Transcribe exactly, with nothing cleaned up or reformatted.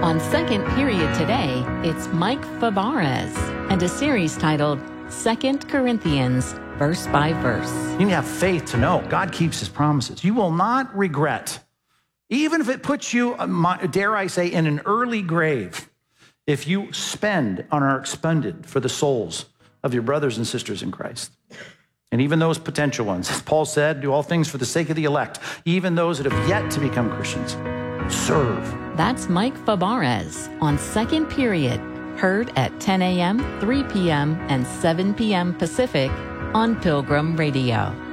On Second Period today, it's Mike Fabarez and a series titled Second Corinthians, Verse by Verse. You need to have faith to know God keeps his promises. You will not regret, even if it puts you, dare I say, in an early grave, if you spend and are expended for the souls of your brothers and sisters in Christ. And even those potential ones, as Paul said, do all things for the sake of the elect, even those that have yet to become Christians. Serve. That's Mike Fabarez on Second Period, heard at ten a.m., three p.m., and seven p.m. Pacific on Pilgrim Radio.